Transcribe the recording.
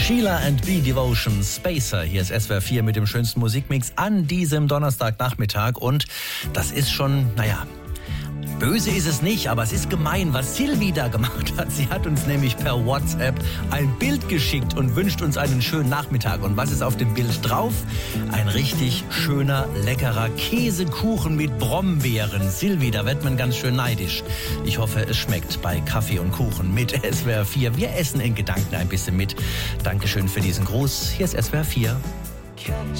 Sheila and B Devotion, Spacer. Hier ist SWR 4 mit dem schönsten Musikmix an diesem Donnerstagnachmittag. Und das ist schon, böse ist es nicht, aber es ist gemein, was Silvi da gemacht hat. Sie hat uns nämlich per WhatsApp ein Bild geschickt und wünscht uns einen schönen Nachmittag. Und was ist auf dem Bild drauf? Ein richtig schöner, leckerer Käsekuchen mit Brombeeren. Silvi, da wird man ganz schön neidisch. Ich hoffe, es schmeckt bei Kaffee und Kuchen mit SWR 4. Wir essen in Gedanken ein bisschen mit. Dankeschön für diesen Gruß. Hier ist SWR 4.